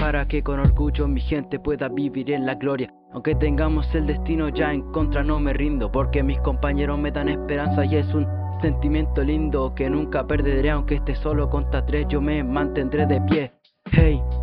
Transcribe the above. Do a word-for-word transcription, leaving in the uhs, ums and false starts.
para que con orgullo mi gente pueda vivir en la gloria. Aunque tengamos el destino ya en contra, no me rindo, porque mis compañeros me dan esperanza y es un sentimiento lindo que nunca perderé. Aunque esté solo contra tres, yo me mantendré de pie. Hey.